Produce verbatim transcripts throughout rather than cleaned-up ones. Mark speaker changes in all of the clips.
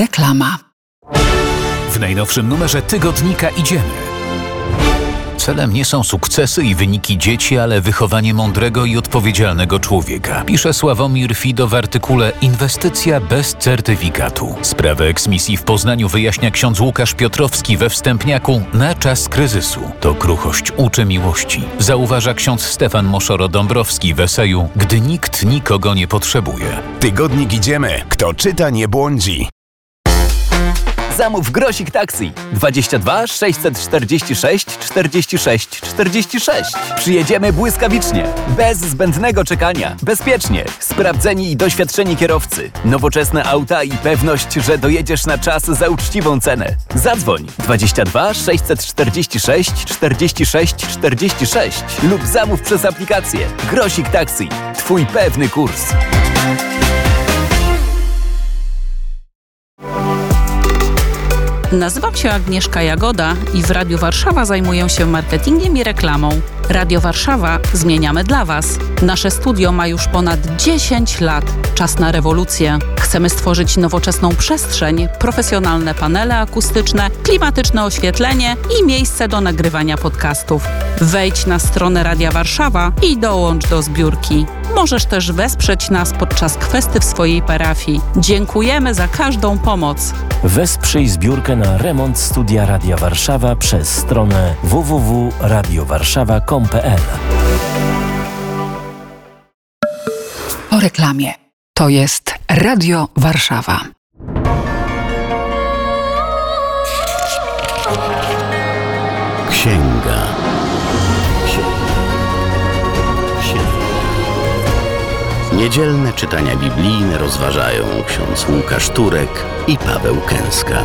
Speaker 1: Reklama.
Speaker 2: W najnowszym numerze tygodnika Idziemy. Celem nie są sukcesy i wyniki dzieci, ale wychowanie mądrego i odpowiedzialnego człowieka. Pisze Sławomir Fido w artykule Inwestycja bez certyfikatu. Sprawę eksmisji w Poznaniu wyjaśnia ksiądz Łukasz Piotrowski we wstępniaku Na czas kryzysu. To kruchość uczy miłości. Zauważa ksiądz Stefan Moszoro-Dąbrowski w eseju Gdy nikt nikogo nie potrzebuje.
Speaker 3: Tygodnik Idziemy. Kto czyta, nie błądzi.
Speaker 4: Zamów Grosik Taxi dwadzieścia dwa sześćset czterdzieści sześć czterdzieści sześć czterdzieści sześć. Przyjedziemy błyskawicznie, bez zbędnego czekania, bezpiecznie, sprawdzeni i doświadczeni kierowcy, nowoczesne auta i pewność, że dojedziesz na czas za uczciwą cenę. Zadzwoń dwadzieścia dwa sześćset czterdzieści sześć czterdzieści sześć czterdzieści sześć lub zamów przez aplikację Grosik Taxi. Twój pewny kurs.
Speaker 1: Nazywam się Agnieszka Jagoda i w Radiu Warszawa zajmuję się marketingiem i reklamą. Radio Warszawa zmieniamy dla Was. Nasze studio ma już ponad dziesięć lat. Czas na rewolucję. Chcemy stworzyć nowoczesną przestrzeń, profesjonalne panele akustyczne, klimatyczne oświetlenie i miejsce do nagrywania podcastów. Wejdź na stronę Radia Warszawa i dołącz do zbiórki. Możesz też wesprzeć nas podczas kwesty w swojej parafii. Dziękujemy za każdą pomoc.
Speaker 5: Wesprzyj zbiórkę na remont studia Radia Warszawa przez stronę w w w kropka radio warszawa kropka com kropka p l.
Speaker 1: Po reklamie. To jest Radio Warszawa.
Speaker 3: Księga. Niedzielne czytania biblijne rozważają ksiądz Łukasz Turek i Paweł Kęska.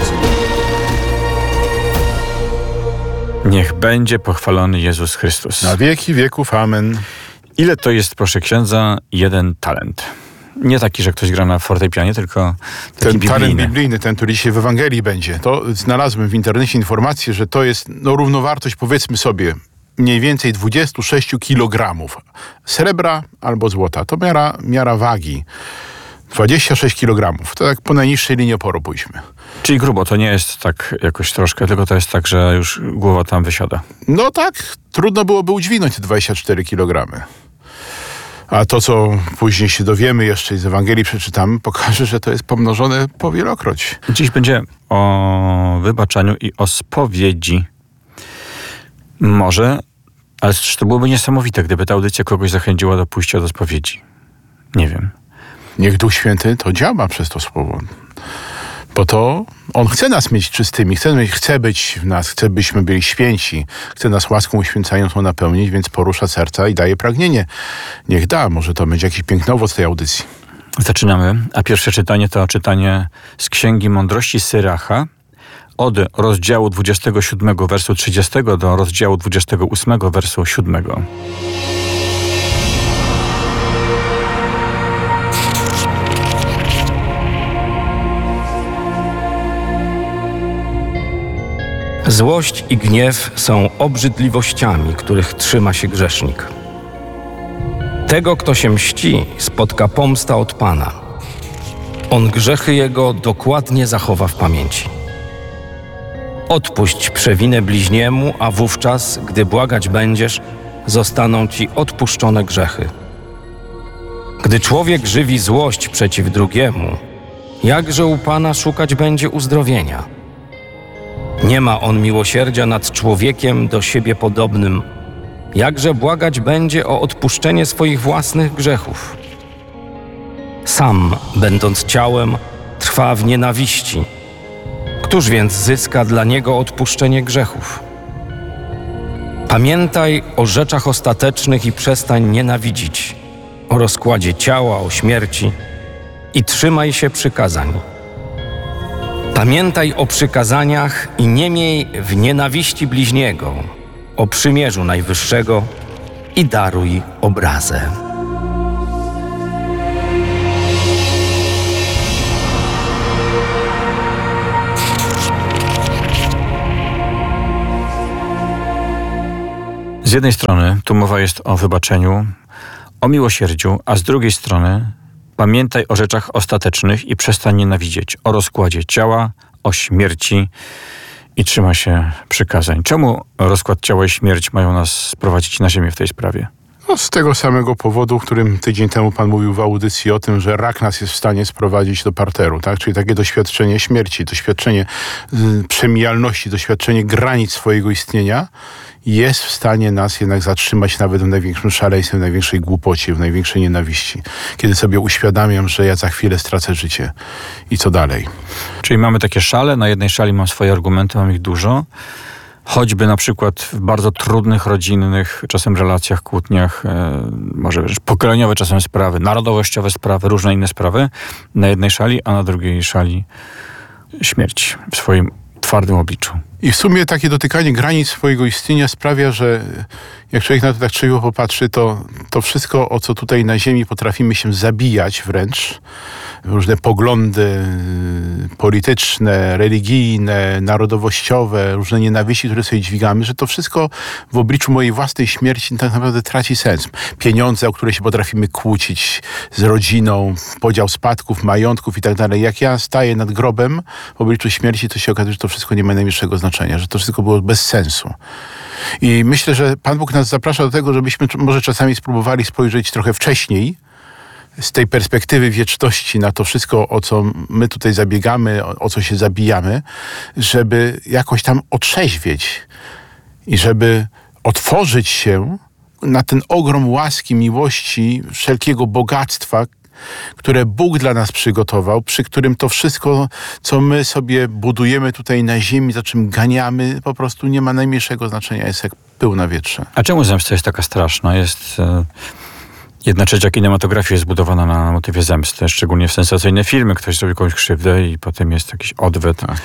Speaker 6: Niech będzie pochwalony Jezus Chrystus.
Speaker 7: Na wieki wieków, amen.
Speaker 6: Ile to jest, proszę księdza, jeden talent? Nie taki, że ktoś gra na fortepianie, tylko taki
Speaker 7: Ten
Speaker 6: biblijny.
Speaker 7: talent biblijny, ten, który dzisiaj w Ewangelii będzie. To znalazłem w internecie informację, że to jest no, równowartość, powiedzmy sobie, mniej więcej dwadzieścia sześć kilogramów srebra albo złota. To miara, miara wagi. dwadzieścia sześć kilogramów. To tak po najniższej linii oporu pójdźmy.
Speaker 6: Czyli grubo, to nie jest tak jakoś troszkę, tylko to jest tak, że już głowa tam wysiada.
Speaker 7: No tak, trudno byłoby udźwignąć te dwadzieścia cztery kilogramy. A to, co później się dowiemy jeszcze i z Ewangelii przeczytamy, pokaże, że to jest pomnożone powielokroć.
Speaker 6: Dziś będzie o wybaczaniu i o spowiedzi. Może, ale to byłoby niesamowite, gdyby ta audycja kogoś zachęciła do pójścia do spowiedzi. Nie wiem.
Speaker 7: Niech Duch Święty to działa przez to słowo. Bo to On chce nas mieć czystymi, chce, chce być w nas, chce byśmy byli święci, chce nas łaską uświęcającą napełnić, więc porusza serca i daje pragnienie. Niech da, może to będzie jakiś piękny owoc tej audycji.
Speaker 6: Zaczynamy, a pierwsze czytanie to czytanie z Księgi Mądrości Syracha od rozdziału dwudziestego siódmego wersu trzydziestego do rozdziału dwudziestego ósmego wersu siódmego.
Speaker 8: Złość i gniew są obrzydliwościami, których trzyma się grzesznik. Tego, kto się mści, spotka pomsta od Pana. On grzechy jego dokładnie zachowa w pamięci. Odpuść przewinę bliźniemu, a wówczas, gdy błagać będziesz, zostaną ci odpuszczone grzechy. Gdy człowiek żywi złość przeciw drugiemu, jakże u Pana szukać będzie uzdrowienia? Nie ma on miłosierdzia nad człowiekiem do siebie podobnym, jakże błagać będzie o odpuszczenie swoich własnych grzechów. Sam, będąc ciałem, trwa w nienawiści. Któż więc zyska dla niego odpuszczenie grzechów? Pamiętaj o rzeczach ostatecznych i przestań nienawidzić, o rozkładzie ciała, o śmierci i trzymaj się przykazań. Pamiętaj o przykazaniach i nie miej w nienawiści bliźniego, o przymierzu Najwyższego i daruj obrazę.
Speaker 6: Z jednej strony tu mowa jest o wybaczeniu, o miłosierdziu, a z drugiej strony Pamiętaj o rzeczach ostatecznych i przestań nienawidzieć. O rozkładzie ciała, o śmierci i trzyma się przykazań. Czemu rozkład ciała i śmierć mają nas sprowadzić na ziemię w tej sprawie?
Speaker 7: No, z tego samego powodu, którym tydzień temu pan mówił w audycji o tym, że rak nas jest w stanie sprowadzić do parteru, tak? Czyli takie doświadczenie śmierci, doświadczenie y, przemijalności, doświadczenie granic swojego istnienia jest w stanie nas jednak zatrzymać nawet w największym szaleństwie, w największej głupocie, w największej nienawiści. Kiedy sobie uświadamiam, że ja za chwilę stracę życie. I co dalej?
Speaker 6: Czyli mamy takie szale, na jednej szali mam swoje argumenty, mam ich dużo. Choćby na przykład w bardzo trudnych, rodzinnych, czasem relacjach, kłótniach, e, może wręcz pokoleniowe czasem sprawy, narodowościowe sprawy, różne inne sprawy na jednej szali, a na drugiej szali śmierć w swoim twardym obliczu.
Speaker 7: I w sumie takie dotykanie granic swojego istnienia sprawia, że jak człowiek na to tak trzeźwo popatrzy, to, to wszystko, o co tutaj na ziemi potrafimy się zabijać wręcz, różne poglądy polityczne, religijne, narodowościowe, różne nienawiści, które sobie dźwigamy, że to wszystko w obliczu mojej własnej śmierci tak naprawdę traci sens. Pieniądze, o które się potrafimy kłócić z rodziną, podział spadków, majątków i tak dalej. Jak ja staję nad grobem w obliczu śmierci, to się okazuje, że to wszystko nie ma najmniejszego znaczenia, że to wszystko było bez sensu. I myślę, że Pan Bóg nas zaprasza do tego, żebyśmy może czasami spróbowali spojrzeć trochę wcześniej, z tej perspektywy wieczności na to wszystko, o co my tutaj zabiegamy, o, o co się zabijamy, żeby jakoś tam otrzeźwieć i żeby otworzyć się na ten ogrom łaski, miłości, wszelkiego bogactwa, które Bóg dla nas przygotował, przy którym to wszystko, co my sobie budujemy tutaj na ziemi, za czym ganiamy, po prostu nie ma najmniejszego znaczenia, jest jak pył na wietrze.
Speaker 6: A czemu zemsta jest taka straszna? Jest... E... Jedna trzecia kinematografii jest zbudowana na motywie zemsty, szczególnie w sensacyjne filmy. Ktoś zrobi komuś krzywdę i potem jest jakiś odwet.
Speaker 7: Tak.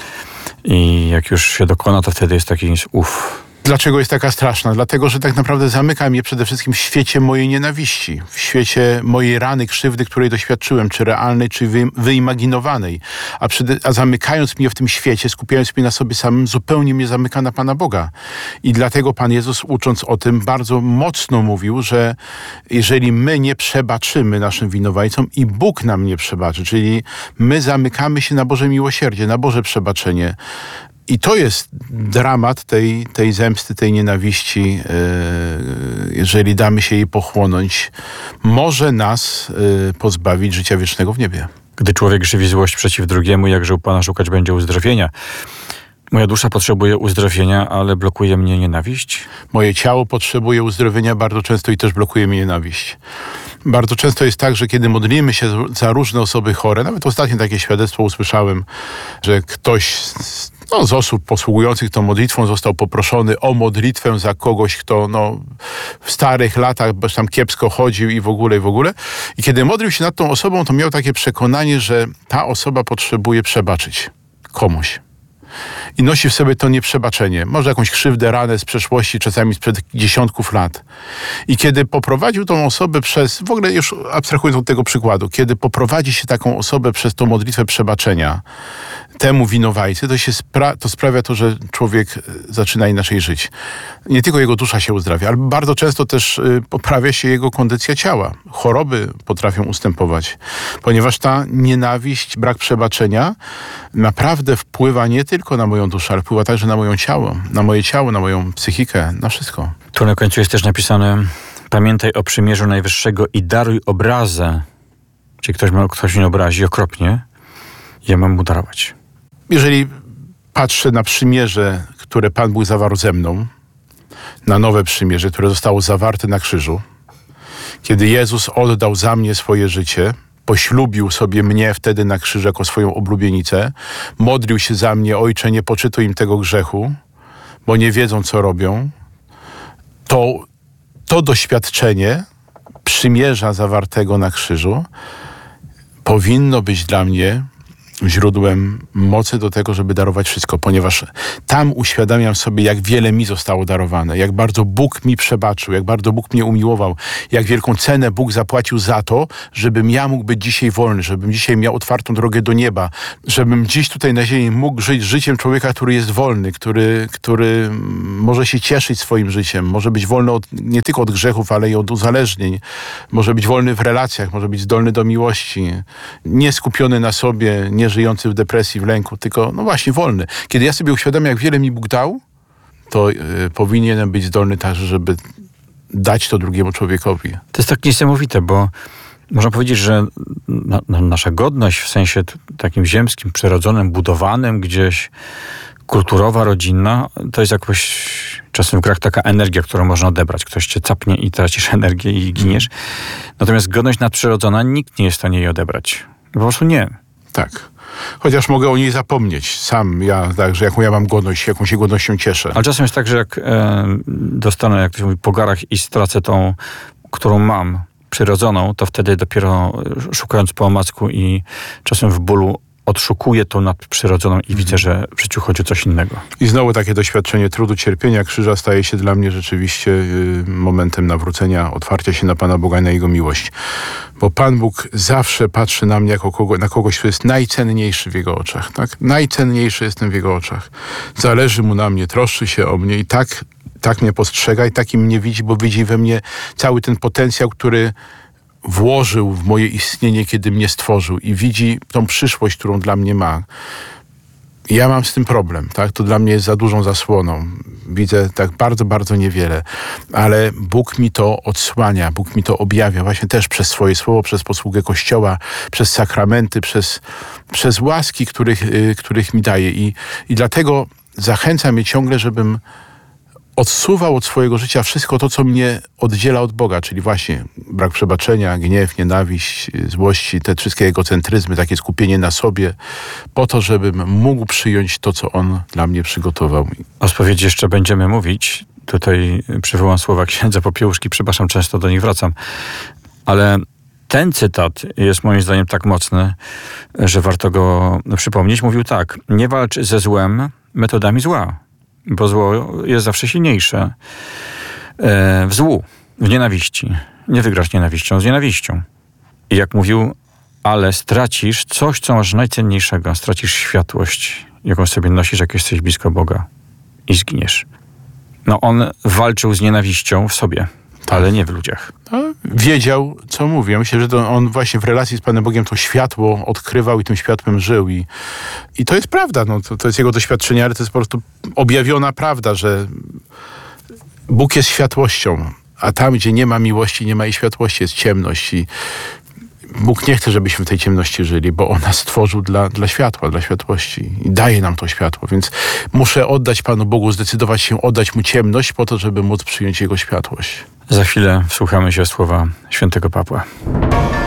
Speaker 6: I jak już się dokona, to wtedy jest taki uff.
Speaker 7: Dlaczego jest taka straszna? Dlatego, że tak naprawdę zamykam je przede wszystkim w świecie mojej nienawiści, w świecie mojej rany, krzywdy, której doświadczyłem, czy realnej, czy wy, wyimaginowanej. A, przede, a zamykając mnie w tym świecie, skupiając mnie na sobie samym, zupełnie mnie zamyka na Pana Boga. I dlatego Pan Jezus, ucząc o tym, bardzo mocno mówił, że jeżeli my nie przebaczymy naszym winowajcom i Bóg nam nie przebaczy, czyli my zamykamy się na Boże miłosierdzie, na Boże przebaczenie. I to jest dramat tej, tej zemsty, tej nienawiści, yy, jeżeli damy się jej pochłonąć, może nas yy, pozbawić życia wiecznego w niebie.
Speaker 6: Gdy człowiek żywi złość przeciw drugiemu, jakże u Pana szukać będzie uzdrowienia. Moja dusza potrzebuje uzdrowienia, ale blokuje mnie nienawiść.
Speaker 7: Moje ciało potrzebuje uzdrowienia bardzo często i też blokuje mnie nienawiść. Bardzo często jest tak, że kiedy modlimy się za różne osoby chore, nawet ostatnio takie świadectwo usłyszałem, że ktoś z, no, z osób posługujących tą modlitwą został poproszony o modlitwę za kogoś, kto no, w starych latach tam kiepsko chodził i w ogóle, i w ogóle. I kiedy modlił się nad tą osobą, to miał takie przekonanie, że ta osoba potrzebuje przebaczyć komuś. I nosi w sobie to nieprzebaczenie. Może jakąś krzywdę, ranę z przeszłości, czasami sprzed dziesiątków lat. I kiedy poprowadził tą osobę przez, w ogóle już abstrahując od tego przykładu, kiedy poprowadzi się taką osobę przez tą modlitwę przebaczenia temu winowajcy, to, się spra- to sprawia to, że człowiek zaczyna inaczej żyć. Nie tylko jego dusza się uzdrawia, ale bardzo często też y, poprawia się jego kondycja ciała. Choroby potrafią ustępować, ponieważ ta nienawiść, brak przebaczenia naprawdę wpływa nie tylko na moją duszę, ale wpływa także na moje ciało, na moje ciało, na moją psychikę, na wszystko.
Speaker 6: Tu na końcu jest też napisane: pamiętaj o przymierzu Najwyższego i daruj obrazę. Czyli ktoś, ma, ktoś mnie obrazi okropnie, ja mam mu darować.
Speaker 7: Jeżeli patrzę na przymierze, które Pan Bóg zawarł ze mną, na nowe przymierze, które zostało zawarte na krzyżu, kiedy Jezus oddał za mnie swoje życie, poślubił sobie mnie wtedy na krzyżu jako swoją oblubienicę, modlił się za mnie: Ojcze, nie poczytuj im tego grzechu, bo nie wiedzą, co robią, to, to doświadczenie przymierza zawartego na krzyżu powinno być dla mnie źródłem mocy do tego, żeby darować wszystko, ponieważ tam uświadamiam sobie, jak wiele mi zostało darowane, jak bardzo Bóg mi przebaczył, jak bardzo Bóg mnie umiłował, jak wielką cenę Bóg zapłacił za to, żebym ja mógł być dzisiaj wolny, żebym dzisiaj miał otwartą drogę do nieba, żebym dziś tutaj na ziemi mógł żyć życiem człowieka, który jest wolny, który, który może się cieszyć swoim życiem, może być wolny od, nie tylko od grzechów, ale i od uzależnień, może być wolny w relacjach, może być zdolny do miłości, nie skupiony na sobie, nie żyjący w depresji, w lęku, tylko no właśnie wolny. Kiedy ja sobie uświadamiam, jak wiele mi Bóg dał, to y, powinienem być zdolny także, żeby dać to drugiemu człowiekowi.
Speaker 6: To jest tak niesamowite, bo można powiedzieć, że na, na, nasza godność w sensie t- takim ziemskim, przyrodzonym, budowanym gdzieś, kulturowa, rodzinna, to jest jakoś czasem w grach taka energia, którą można odebrać. Ktoś cię capnie i tracisz energię i giniesz. Natomiast godność nadprzyrodzona, nikt nie jest w stanie jej odebrać. Po prostu nie.
Speaker 7: Tak. Chociaż mogę o niej zapomnieć. Sam ja, także jaką ja mam godność, jaką się godnością cieszę.
Speaker 6: Ale czasem jest tak, że jak e, dostanę, jak to się mówi, po garach i stracę tą, którą mam, przyrodzoną, to wtedy dopiero szukając po omacku i czasem w bólu odszukuję tą nadprzyrodzoną i widzę, że w życiu chodzi o coś innego.
Speaker 7: I znowu takie doświadczenie trudu, cierpienia, krzyża staje się dla mnie rzeczywiście y, momentem nawrócenia, otwarcia się na Pana Boga i na Jego miłość. Bo Pan Bóg zawsze patrzy na mnie jako kogo, na kogoś, kto jest najcenniejszy w Jego oczach. Tak? Najcenniejszy jestem w Jego oczach. Zależy Mu na mnie, troszczy się o mnie i tak, tak mnie postrzega i taki mnie widzi, bo widzi we mnie cały ten potencjał, który włożył w moje istnienie, kiedy mnie stworzył i widzi tą przyszłość, którą dla mnie ma. Ja mam z tym problem, tak? To dla mnie jest za dużą zasłoną. Widzę tak bardzo, bardzo niewiele, ale Bóg mi to odsłania, Bóg mi to objawia właśnie też przez swoje słowo, przez posługę Kościoła, przez sakramenty, przez, przez łaski, których, y, których mi daje. I, I dlatego zachęcam mnie ciągle, żebym odsuwał od swojego życia wszystko to, co mnie oddziela od Boga, czyli właśnie brak przebaczenia, gniew, nienawiść, złości, te wszystkie egocentryzmy, takie skupienie na sobie, po to, żebym mógł przyjąć to, co On dla mnie przygotował.
Speaker 6: O spowiedzi jeszcze będziemy mówić. Tutaj przywołam słowa księdza Popiełuszki, przepraszam, często do nich wracam, ale ten cytat jest moim zdaniem tak mocny, że warto go przypomnieć. Mówił tak: nie walcz ze złem metodami zła, bo zło jest zawsze silniejsze. E, w złu, w nienawiści. Nie wygrasz nienawiścią z nienawiścią. I jak mówił, ale stracisz coś, co masz najcenniejszego. Stracisz światłość, jaką sobie nosisz, jak jesteś blisko Boga. I zginiesz. No on walczył z nienawiścią w sobie, ale nie w ludziach.
Speaker 7: No, wiedział, co mówi. Ja myślę, że to on właśnie w relacji z Panem Bogiem to światło odkrywał i tym światłem żył. I, i to jest prawda. No, to, to jest jego doświadczenie, ale to jest po prostu objawiona prawda, że Bóg jest światłością, a tam, gdzie nie ma miłości, nie ma i światłości, jest ciemność. I Bóg nie chce, żebyśmy w tej ciemności żyli, bo On nas stworzył dla, dla światła, dla światłości i daje nam to światło, więc muszę oddać Panu Bogu, zdecydować się oddać Mu ciemność po to, żeby móc przyjąć Jego światłość.
Speaker 6: Za chwilę wsłuchamy się słowa świętego Pawła.